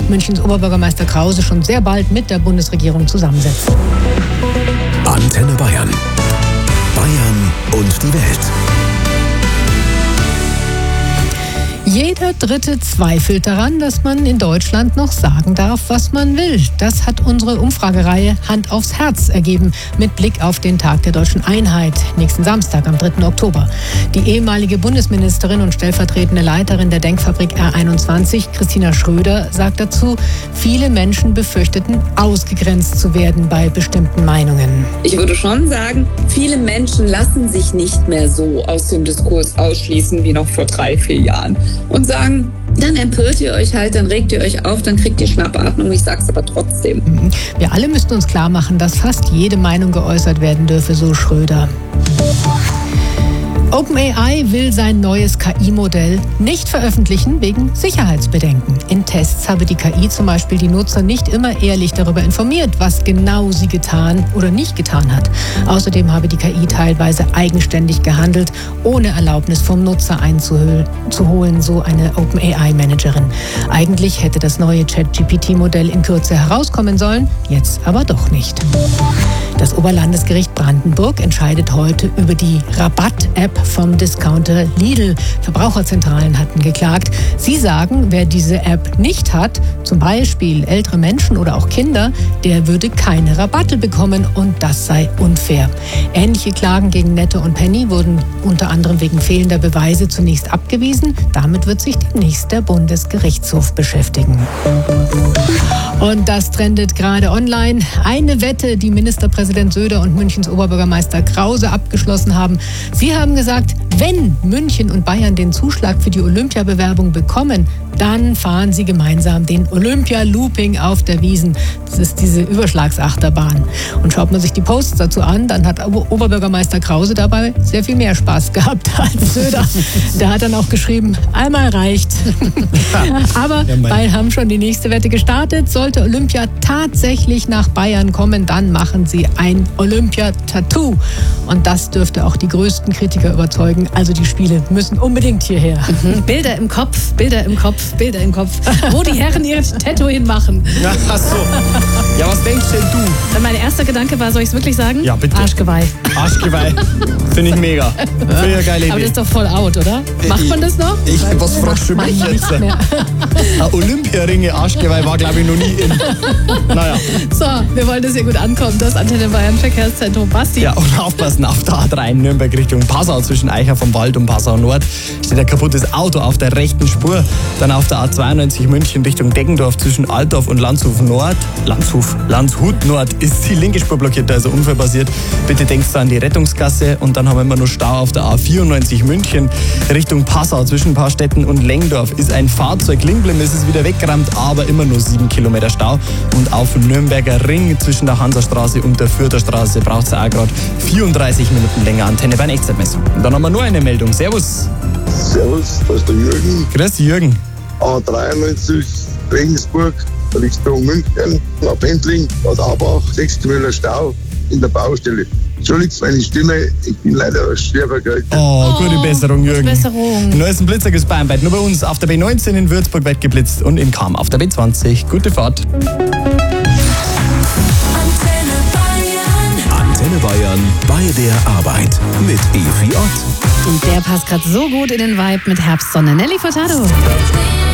Münchens Oberbürgermeister Krause schon sehr bald mit der Bundesregierung zusammensetzen. Antenne Bayern. Bayern und die Welt. Jeder Dritte zweifelt daran, dass man in Deutschland noch sagen darf, was man will. Das hat unsere Umfragereihe Hand aufs Herz ergeben, mit Blick auf den Tag der Deutschen Einheit, nächsten Samstag, am 3. Oktober. Die ehemalige Bundesministerin und stellvertretende Leiterin der Denkfabrik R21, Christina Schröder, sagt dazu, viele Menschen befürchteten, ausgegrenzt zu werden bei bestimmten Meinungen. Ich würde schon sagen, viele Menschen lassen sich nicht mehr so aus dem Diskurs ausschließen wie noch vor 3-4 Jahren. Und sagen, dann empört ihr euch halt, dann regt ihr euch auf, dann kriegt ihr Schnappatmung. Ich sag's aber trotzdem. Wir alle müssten uns klar machen, dass fast jede Meinung geäußert werden dürfe, so Schröder. OpenAI will sein neues KI-Modell nicht veröffentlichen wegen Sicherheitsbedenken. In Tests habe die KI zum Beispiel die Nutzer nicht immer ehrlich darüber informiert, was genau sie getan oder nicht getan hat. Außerdem habe die KI teilweise eigenständig gehandelt, ohne Erlaubnis vom Nutzer einzuholen, so eine OpenAI-Managerin. Eigentlich hätte das neue ChatGPT-Modell in Kürze herauskommen sollen, jetzt aber doch nicht. Das Oberlandesgericht Brandenburg entscheidet heute über die Rabatt-App vom Discounter Lidl. Verbraucherzentralen hatten geklagt. Sie sagen, wer diese App nicht hat, zum Beispiel ältere Menschen oder auch Kinder, der würde keine Rabatte bekommen und das sei unfair. Ähnliche Klagen gegen Netto und Penny wurden unter anderem wegen fehlender Beweise zunächst abgewiesen. Damit wird sich demnächst der Bundesgerichtshof beschäftigen. Und das trendet gerade online. Eine Wette, die Ministerpräsident Söder und Münchens Oberbürgermeister Krause abgeschlossen haben. Sie haben gesagt, wenn München und Bayern den Zuschlag für die Olympiabewerbung bekommen, dann fahren sie gemeinsam den Olympia-Looping auf der Wiesn. Das ist diese Überschlagsachterbahn. Und schaut man sich die Posts dazu an, dann hat Oberbürgermeister Krause dabei sehr viel mehr Spaß gehabt als Söder. Der hat dann auch geschrieben, einmal reicht. Aber Bayern haben schon die nächste Wette gestartet. Sollte Olympia tatsächlich nach Bayern kommen, dann machen sie ein Olympia-Tattoo. Und das dürfte auch die größten Kritiker überzeugen. Also die Spiele müssen unbedingt hierher. Bilder im Kopf, Bilder im Kopf. Wo die Herren ihr Tattoo hinmachen. Ja, ach so. Ja, was denkst denn du? Mein erster Gedanke war, soll ich es wirklich sagen? Ja, bitte. Arschgeweih. Arschgeweih. Finde ich mega. Finde ich eine geile Idee. Aber das ist doch voll out, oder? Macht man das noch? Was fragst du mich jetzt? Olympiaringe, Arschgeweih war, glaube ich, noch nie in. Naja. So, wir wollen, dass ihr gut ankommt. Das Antenne Bayern Verkehrszentrum Basti. Ja, und aufpassen auf der A3 in Nürnberg Richtung Passau zwischen Eicher vom Wald und Passau Nord. Steht ein kaputtes Auto auf der rechten Spur. Dann auf der A92 München Richtung Deggendorf zwischen Altdorf und Landshut Nord ist die linke Spur blockiert, also Unfall passiert. Bitte denkt an die Rettungsgasse. Und dann haben wir immer noch Stau auf der A94 München Richtung Passau zwischen Paarstetten und Lengdorf. Ist ein Fahrzeug liegen geblieben, ist es wieder weggerammt, aber immer nur 7 Kilometer Stau. Und auf dem Nürnberger Ring zwischen der Hansastraße und der Fürther Straße braucht es auch gerade 34 Minuten länger. Antenne Bayern Echtzeitmessung. Und dann haben wir nur eine Meldung. Servus. Servus, da ist der Jürgen. Grüß dich, Jürgen. A93 Regensburg Richtung München, nach Pendling, Bad Aubach, 6 Kilometer Stau in der Baustelle. Entschuldigt meine Stimme, ich bin leider schwer verkältet. Oh, gute Besserung, Jürgen. Gute Besserung. Im neuesten Blitzer ist Bayernweit. Nur bei uns auf der B19 in Würzburg wird geblitzt und in Cham auf der B20. Gute Fahrt. Antenne Bayern bei der Arbeit mit Evi Ott. Und der passt gerade so gut in den Vibe mit Herbstsonne. Nelly Furtado.